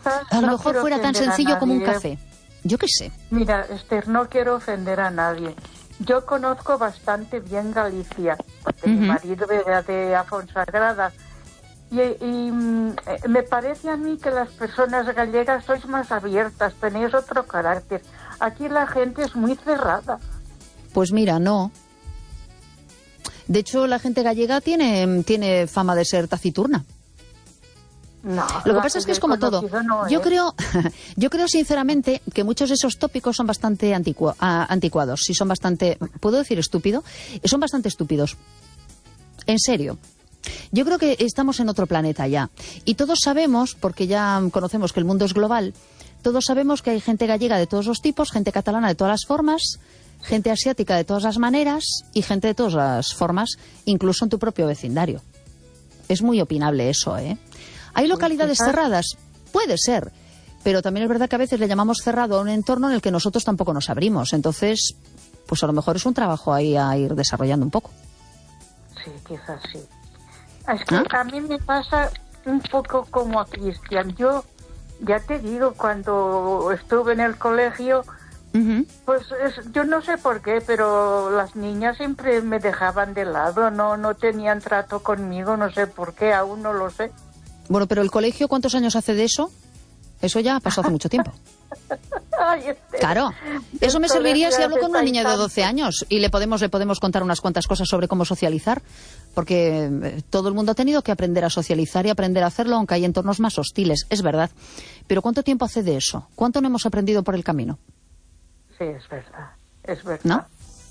a lo no mejor fuera tan sencillo como un café. Yo qué sé. Mira, Esther, no quiero ofender a nadie. Yo conozco bastante bien Galicia, porque mi marido era de Afonsagrada. Y me parece a mí que las personas gallegas sois más abiertas, tenéis otro carácter. Aquí la gente es muy cerrada. Pues mira, no. De hecho, la gente gallega tiene fama de ser taciturna. No, lo que pasa es que es como todo. No yo creo sinceramente que muchos de esos tópicos son bastante anticuados. Sí, son bastante, ¿puedo decir estúpido? Son bastante estúpidos. En serio. Yo creo que estamos en otro planeta ya. Y todos sabemos, porque ya conocemos que el mundo es global, todos sabemos que hay gente gallega de todos los tipos, gente catalana de todas las formas, gente asiática de todas las maneras y gente de todas las formas, incluso en tu propio vecindario. Es muy opinable eso, ¿eh? ¿Hay localidades cerradas? Puede ser, pero también es verdad que a veces le llamamos cerrado a un entorno en el que nosotros tampoco nos abrimos. Entonces, pues a lo mejor es un trabajo ahí a ir desarrollando un poco. Sí, quizás sí. Es que a mí me pasa un poco como a Cristian. Yo, ya te digo, cuando estuve en el colegio, pues yo no sé por qué, pero las niñas siempre me dejaban de lado, no tenían trato conmigo, no sé por qué, aún no lo sé. Bueno, pero el colegio, ¿cuántos años hace de eso? Eso ya pasó hace mucho tiempo. Ay, claro, eso me serviría si hablo con una niña de 12 años y le podemos contar unas cuantas cosas sobre cómo socializar, porque todo el mundo ha tenido que aprender a socializar y aprender a hacerlo, aunque hay entornos más hostiles, es verdad. Pero ¿cuánto tiempo hace de eso? ¿Cuánto no hemos aprendido por el camino? Sí, es verdad. ¿No?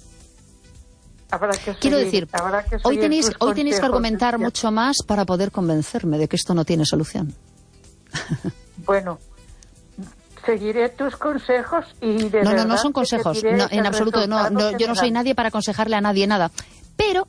Quiero decir, hoy tenéis que argumentar mucho más para poder convencerme de que esto no tiene solución. Bueno, seguiré tus consejos y de verdad... No son consejos, no, en absoluto, yo no soy nadie para aconsejarle a nadie nada. Pero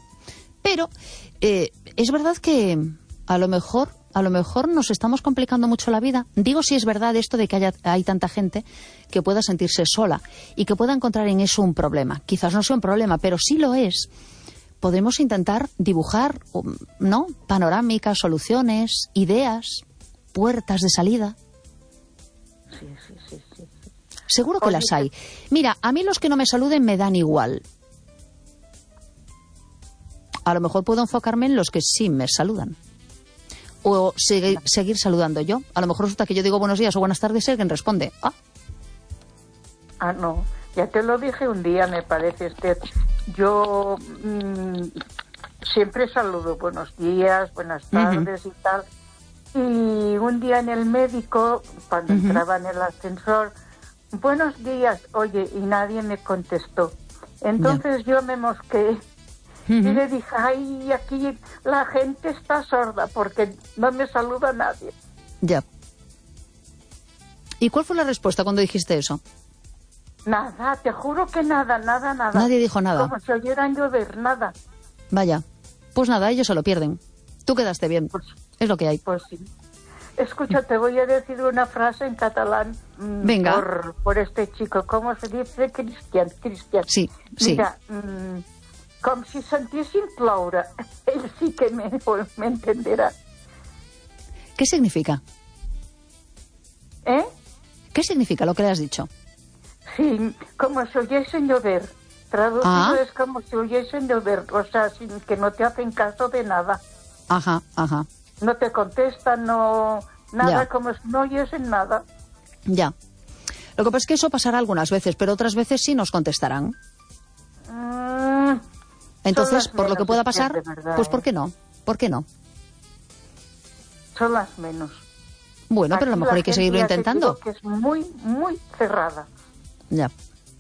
es verdad que a lo mejor nos estamos complicando mucho la vida. Digo si es verdad esto de que hay tanta gente que pueda sentirse sola y que pueda encontrar en eso un problema. Quizás no sea un problema, pero sí lo es. Podemos intentar dibujar, ¿no?, panorámicas, soluciones, ideas, puertas de salida. Sí. Seguro que las hay. Mira, a mí los que no me saluden me dan igual. A lo mejor puedo enfocarme en los que sí me saludan. O seguir saludando yo. A lo mejor resulta que yo digo buenos días o buenas tardes y alguien responde. No. Ya te lo dije un día, me parece, Esther. Yo siempre saludo buenos días, buenas tardes y tal. Y un día en el médico, cuando entraba en el ascensor, buenos días, oye, y nadie me contestó. Entonces yo me mosqué y le dije, ay, aquí la gente está sorda porque no me saluda nadie. Ya. ¿Y cuál fue la respuesta cuando dijiste eso? Nada, te juro que nada. Nadie dijo nada. Como si oyeran llover, nada. Vaya, pues nada, ellos se lo pierden. Tú quedaste bien, es lo que hay. Pues sí. Escucha, te voy a decir una frase en catalán. Venga. Por este chico. ¿Cómo se dice? Cristian. Sí. Mira, com si sentissin ploure. Él sí que me entenderá. ¿Qué significa? ¿Qué significa lo que le has dicho? Sí, como si oyesen llover. Traducido es como si oyesen llover. O sea, sin que no te hacen caso de nada. Ajá. No te contestan, nada, ya. Como si no oyesen nada. Ya. Lo que pasa es que eso pasará algunas veces, pero otras veces sí nos contestarán. Entonces, por lo que pueda pasar, verdad, pues ¿por qué no? ¿Por qué no? Son las menos. Bueno, pero a lo mejor hay que seguirlo intentando. Que es muy, muy cerrada. Ya.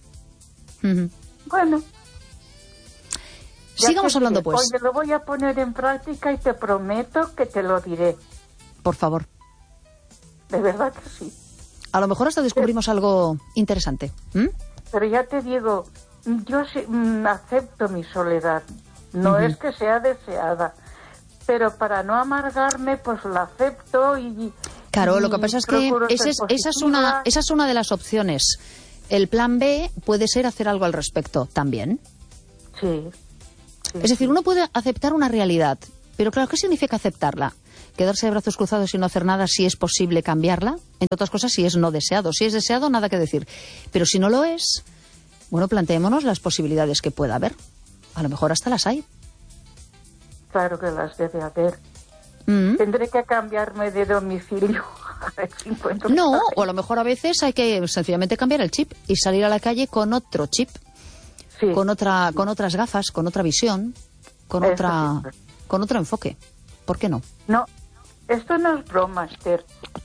Bueno. Sigamos hablando, pues. Oye, lo voy a poner en práctica y te prometo que te lo diré. Por favor. De verdad que sí. A lo mejor hasta descubrimos algo interesante. Pero ya te digo, yo acepto mi soledad. No es que sea deseada, pero para no amargarme, pues la acepto y... Claro, lo que pasa es que esa es una de las opciones. El plan B puede ser hacer algo al respecto también. Sí. Es decir, uno puede aceptar una realidad, pero claro, ¿qué significa aceptarla? quedarse de brazos cruzados y no hacer nada si es posible cambiarla, entre otras cosas si es no deseado. Si es deseado, nada que decir. Pero si no lo es, bueno, planteémonos las posibilidades que pueda haber. A lo mejor hasta las hay. Claro que las debe haber. Tendré que cambiarme de domicilio. No, o a lo mejor a veces hay que sencillamente cambiar el chip y salir a la calle con otro chip, sí, con otras gafas, con otra visión, con otro enfoque. ¿Por qué no? No, esto no es broma, Esther.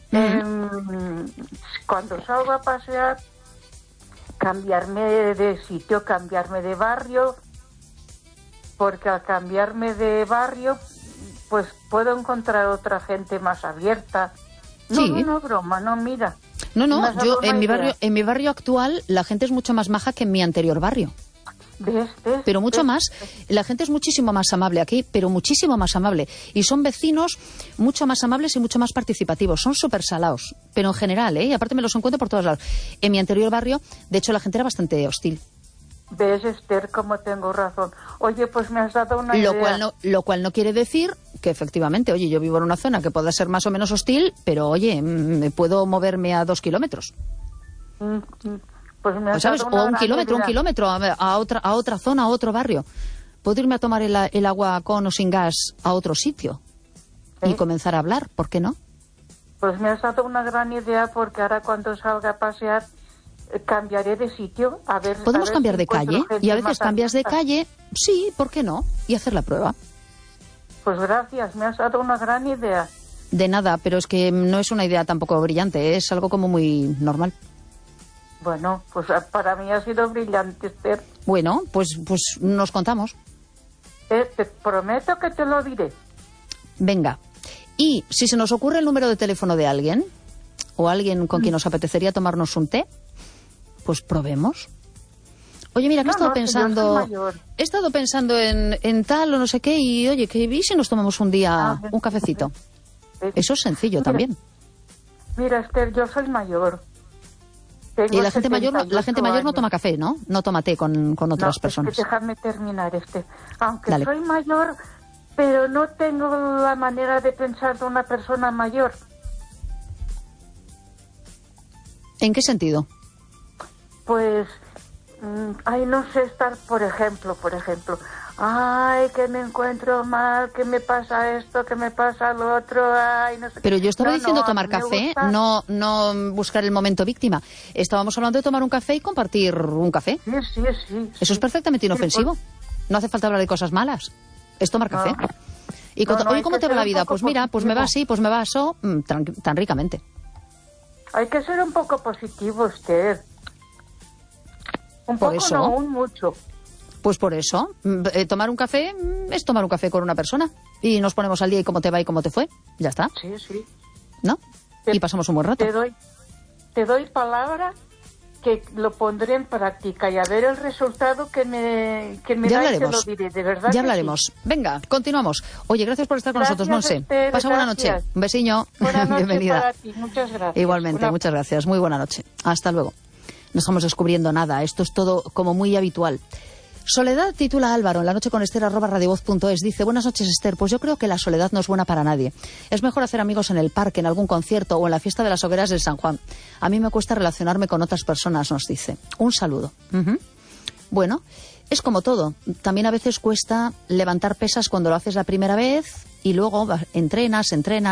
Cuando salgo a pasear, cambiarme de sitio, cambiarme de barrio, porque al cambiarme de barrio, pues puedo encontrar otra gente más abierta. No, sí. No, broma, no, mira. No, yo en mi barrio actual la gente es mucho más maja que en mi anterior barrio. ¿Ves? Pero mucho más. La gente es muchísimo más amable aquí, pero muchísimo más amable. Y son vecinos mucho más amables y mucho más participativos. Son súper salados, pero en general, y aparte me los encuentro por todos lados. En mi anterior barrio, de hecho, la gente era bastante hostil. ¿Ves, Esther, cómo tengo razón? Oye, pues me has dado una idea. Lo cual no quiere decir que efectivamente, oye, yo vivo en una zona que pueda ser más o menos hostil, pero oye, me puedo moverme a 2 kilómetros. Pues me has ¿sabes? dado una O un kilómetro a otra zona, a otro barrio. Puedo irme a tomar el agua con o sin gas a otro sitio y comenzar a hablar, ¿por qué no? Pues me has dado una gran idea, porque ahora cuando salga a pasear cambiaré de sitio. Podemos cambiar si de calle, y a veces cambias de calle, sí, ¿por qué no? Y hacer la prueba. Pues gracias, me has dado una gran idea. De nada, pero es que no es una idea tampoco brillante, es algo como muy normal. Bueno, pues para mí ha sido brillante, Esther. Bueno, pues nos contamos. Te prometo que te lo diré. Venga, y si se nos ocurre el número de teléfono de alguien, o alguien con quien nos apetecería tomarnos un té, pues probemos. Oye, mira, que he estado pensando en tal o no sé qué, y oye, ¿y si nos tomamos un día un cafecito? Eso es sencillo también. Mira, Esther, yo soy mayor. Y la gente mayor no toma café, ¿no? No toma té con otras personas. Es que déjame terminar, Esther. Aunque Dale. Soy mayor, pero no tengo la manera de pensar de una persona mayor. ¿En qué sentido? Pues, no sé, estar, por ejemplo, ay, que me encuentro mal, que me pasa esto, que me pasa lo otro, ay, no sé. Pero yo estaba diciendo tomar café, no buscar el momento víctima. Estábamos hablando de tomar un café y compartir un café. Sí. Eso es perfectamente inofensivo. No hace falta hablar de cosas malas. Es tomar café. Y oye, ¿cómo te va la vida? Pues mira, pues me va así, pues me va eso, tan ricamente. Hay que ser un poco positivo, usted. Un por poco, eso, no, un mucho. Pues por eso, tomar un café es tomar un café con una persona. Y nos ponemos al día y cómo te va y cómo te fue. Ya está. Sí. ¿No? Y pasamos un buen rato. Te doy palabra que lo pondré en práctica y a ver el resultado que me da y te lo diré, de verdad. Ya hablaremos. Sí. Venga, continuamos. Oye, gracias por estar con nosotros, Monse. Pasa buena noche. Un besiño. Buena noche. Bienvenida. Para ti. Muchas gracias. Igualmente, muchas gracias. Muy buena noche. Hasta luego. No estamos descubriendo nada. Esto es todo como muy habitual. Soledad titula Álvaro en lanocheconester@radiovoz.es. Dice: buenas noches, Esther. Pues yo creo que la soledad no es buena para nadie. Es mejor hacer amigos en el parque, en algún concierto o en la fiesta de las hogueras del San Juan. A mí me cuesta relacionarme con otras personas, nos dice. Un saludo. Bueno, es como todo. También a veces cuesta levantar pesas cuando lo haces la primera vez y luego entrenas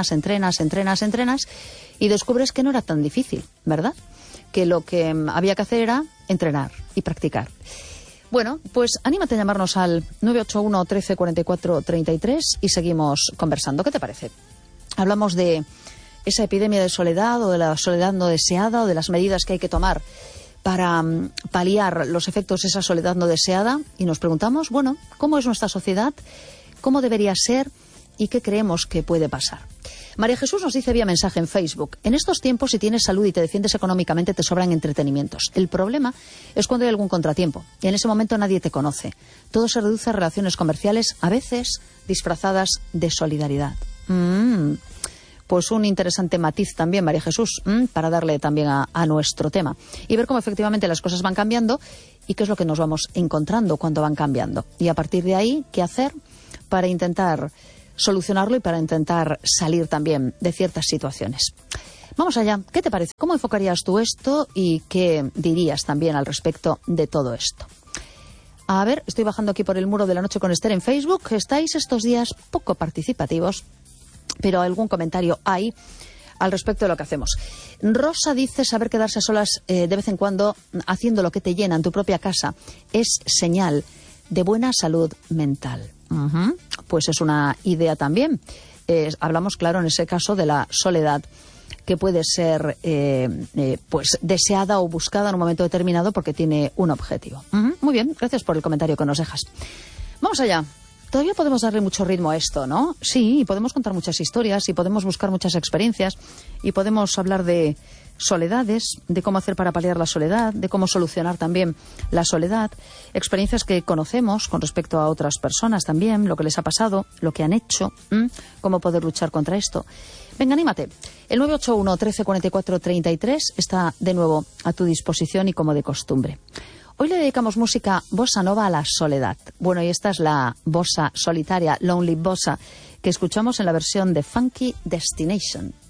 y descubres que no era tan difícil, ¿verdad? Que lo que había que hacer era entrenar y practicar. Bueno, pues anímate a llamarnos al 981 13 44 33 y seguimos conversando. ¿Qué te parece? Hablamos de esa epidemia de soledad o de la soledad no deseada o de las medidas que hay que tomar para paliar los efectos de esa soledad no deseada y nos preguntamos, bueno, ¿cómo es nuestra sociedad? ¿Cómo debería ser? ¿Y qué creemos que puede pasar? María Jesús nos dice vía mensaje en Facebook: en estos tiempos, si tienes salud y te defiendes económicamente, te sobran entretenimientos. El problema es cuando hay algún contratiempo y en ese momento nadie te conoce. Todo se reduce a relaciones comerciales, a veces disfrazadas de solidaridad. Pues un interesante matiz también, María Jesús, para darle también a nuestro tema y ver cómo efectivamente las cosas van cambiando y qué es lo que nos vamos encontrando cuando van cambiando. Y a partir de ahí, ¿qué hacer para intentar solucionarlo y para intentar salir también de ciertas situaciones. Vamos allá. ¿Qué te parece? ¿Cómo enfocarías tú esto y qué dirías también al respecto de todo esto? A ver, estoy bajando aquí por el muro de la noche con Esther en Facebook. Estáis estos días poco participativos, pero algún comentario hay al respecto de lo que hacemos. Rosa dice: saber quedarse a solas de vez en cuando haciendo lo que te llena en tu propia casa es señal de buena salud mental. Pues es una idea también. Hablamos, claro, en ese caso de la soledad, que puede ser pues deseada o buscada en un momento determinado porque tiene un objetivo. Muy bien, gracias por el comentario que nos dejas. Vamos allá. Todavía podemos darle mucho ritmo a esto, ¿no? Sí, y podemos contar muchas historias y podemos buscar muchas experiencias y podemos hablar de soledades, de cómo hacer para paliar la soledad, de cómo solucionar también la soledad, experiencias que conocemos con respecto a otras personas también, lo que les ha pasado, lo que han hecho, cómo poder luchar contra esto. Venga, anímate. El 981 13 44 33 está de nuevo a tu disposición y como de costumbre. Hoy le dedicamos música bossa nova a la soledad. Bueno, y esta es la bossa solitaria, Lonely Bossa, que escuchamos en la versión de Funky Destination.